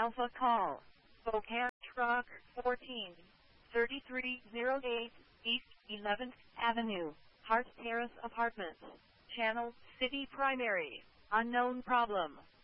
Alpha Call. Bocan Truck 14. 3308 East 11th Avenue, Hart Terrace Apartments. Channel, City Primary. Unknown problem.